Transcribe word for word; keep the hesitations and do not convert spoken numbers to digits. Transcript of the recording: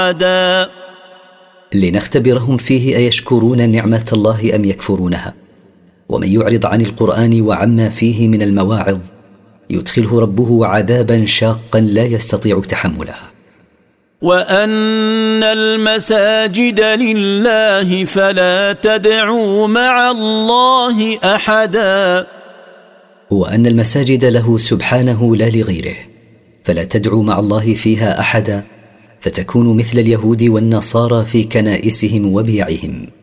أحدا لنختبرهم فيه أيشكرون نعمة الله أم يكفرونها. ومن يعرض عن القرآن وعما فيه من المواعظ يدخله ربه عذابا شاقا لا يستطيع تحملها. وأن المساجد لله فلا تدعوا مع الله أحدا وأن المساجد له سبحانه لا لغيره، فلا تدعوا مع الله فيها أحدا فتكونوا مثل اليهود والنصارى في كنائسهم وبيعهم.